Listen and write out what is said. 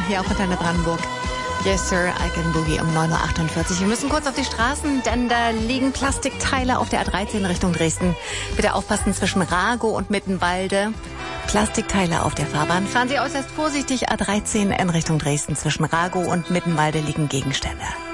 hier auf Antenne Brandenburg. Yes, Sir, I Can Boogie um 9.48 Uhr. Wir müssen kurz auf die Straßen, denn da liegen Plastikteile auf der A13 Richtung Dresden. Bitte aufpassen zwischen Ragow und Mittenwalde. Plastikteile auf der Fahrbahn. Fahren Sie äußerst vorsichtig. A13 in Richtung Dresden. Zwischen Ragow und Mittenwalde liegen Gegenstände.